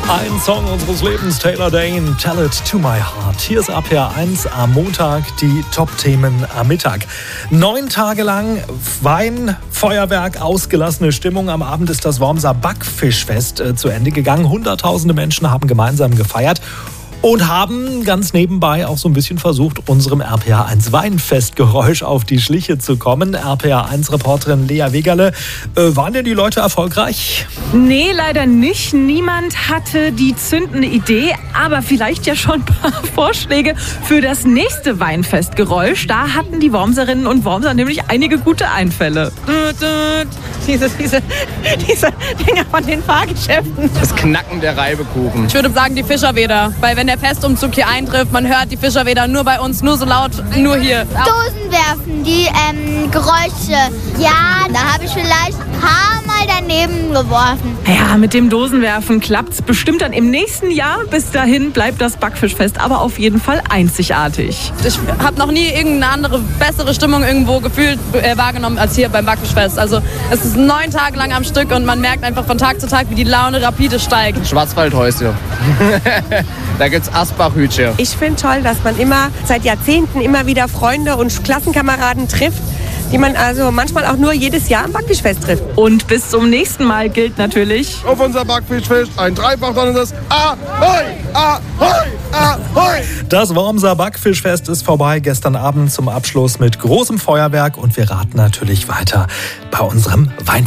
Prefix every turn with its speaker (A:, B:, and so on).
A: Ein Song unseres Lebens, Taylor Dane, Tell It To My Heart. Hier ist RPR 1 am Montag, die Top-Themen am Mittag. 9 Tage lang Wein, Feuerwerk, ausgelassene Stimmung. Am Abend ist das Wormser Backfischfest zu Ende gegangen. Hunderttausende Menschen haben gemeinsam gefeiert und haben ganz nebenbei auch so ein bisschen versucht, unserem RPR 1 Weinfestgeräusch auf die Schliche zu kommen. RPR 1 Reporterin Lea Wegerle, waren denn die Leute erfolgreich?
B: Nee, leider nicht. Niemand hatte die zündende Idee, aber vielleicht ja schon ein paar Vorschläge für das nächste Weinfestgeräusch. Da hatten die Wormserinnen und Wormser nämlich einige gute Einfälle.
C: Diese Dinger von den Fahrgeschäften.
D: Das Knacken der Reibekuchen.
E: Ich würde sagen die Fischerweder, weil wenn der Festumzug hier eintrifft, man hört die Fischerweder nur bei uns, nur so laut, nur hier.
F: Dosen werfen, die Geräusche. Ja, da habe ich vielleicht ein paar Mal daneben geworfen.
B: Ja, mit dem Dosenwerfen klappt's bestimmt dann im nächsten Jahr. Bis dahin bleibt das Backfischfest aber auf jeden Fall einzigartig.
E: Ich habe noch nie irgendeine andere, bessere Stimmung irgendwo gefühlt wahrgenommen als hier beim Backfischfest. Also es ist 9 Tage lang am Stück und man merkt einfach von Tag zu Tag, wie die Laune rapide steigt.
D: Schwarzwaldhäuschen. Da gibt's Asbachhütchen.
C: Ich finde toll, dass man immer seit Jahrzehnten immer wieder Freunde und Klassenkameraden trifft, die man also manchmal auch nur jedes Jahr am Backfischfest trifft.
B: Und bis zum nächsten Mal gilt natürlich:
G: Auf unser Backfischfest ein dreifach donnerndes Ahoi, Ahoi, Ahoi.
A: Das Wormser Backfischfest ist vorbei. Gestern Abend zum Abschluss mit großem Feuerwerk. Und wir raten natürlich weiter bei unserem Weinfest.